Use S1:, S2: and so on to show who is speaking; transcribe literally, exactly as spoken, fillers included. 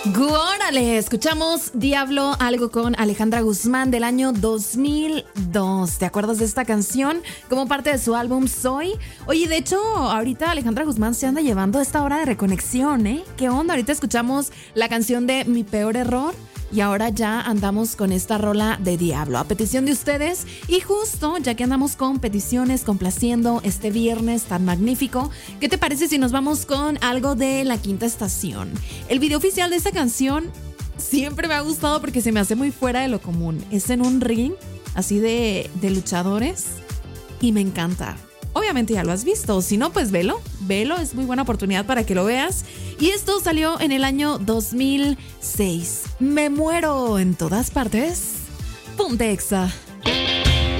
S1: Órale, escuchamos Diablo, algo con Alejandra Guzmán del año dos mil dos. ¿Te acuerdas de esta canción? Como parte de su álbum Soy. Oye, de hecho, ahorita Alejandra Guzmán se anda llevando esta hora de reconexión, ¿eh? ¿Qué onda? Ahorita escuchamos la canción de Mi Peor Error. Y ahora ya andamos con esta rola de Diablo, a petición de ustedes. Y justo, ya que andamos con peticiones, complaciendo este viernes tan magnífico, ¿qué te parece si nos vamos con algo de La Quinta Estación? El video oficial de esta canción siempre me ha gustado porque se me hace muy fuera de lo común. Es en un ring, así de, de luchadores, y me encanta. Obviamente ya lo has visto, si no, pues velo, velo, es muy buena oportunidad para que lo veas. Y esto salió en el año dos mil seis. Me muero en todas partes. Ponte Exa.